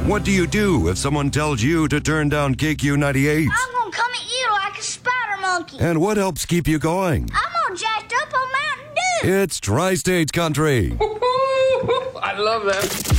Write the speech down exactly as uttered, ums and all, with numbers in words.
What do you do if someone tells you to turn down K Q ninety-eight? I'm gonna come at you like a spider monkey. And what helps keep you going? I'm all jacked up on Mountain Dew. It's Tri-State Country. I love that.